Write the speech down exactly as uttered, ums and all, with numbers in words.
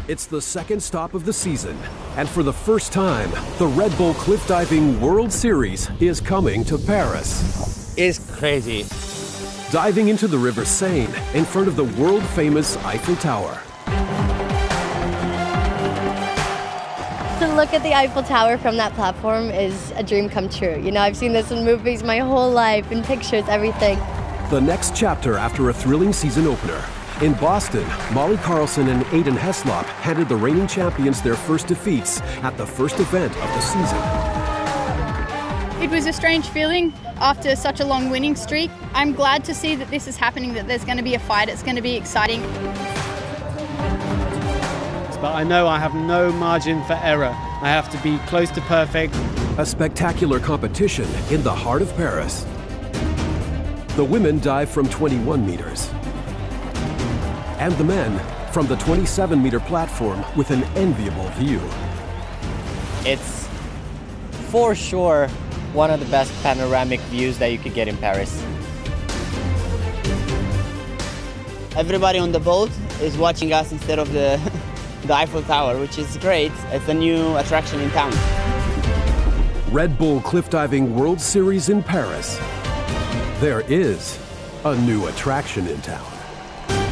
It's the second stop of the season, and for the first time, the Red Bull Cliff Diving World Series is coming to Paris. It's crazy. Diving into the River Seine in front of the world-famous Eiffel Tower. To look at the Eiffel Tower from that platform is a dream come true. You know, I've seen this in movies my whole life, in pictures, everything. The next chapter after a thrilling season opener. In Boston, Molly Carlson and Aiden Heslop handed the reigning champions their first defeats at the first event of the season. It was a strange feeling after such a long winning streak. I'm glad to see that this is happening, that there's going to be a fight, it's going to be exciting. But I know I have no margin for error. I have to be close to perfect. A spectacular competition in the heart of Paris. The women dive from twenty-one meters. And the men from the twenty-seven meter platform with an enviable view. It's for sure one of the best panoramic views that you could get in Paris. Everybody on the boat is watching us instead of the, the Eiffel Tower, which is great. It's a new attraction in town. Red Bull Cliff Diving World Series in Paris. There is a new attraction in town.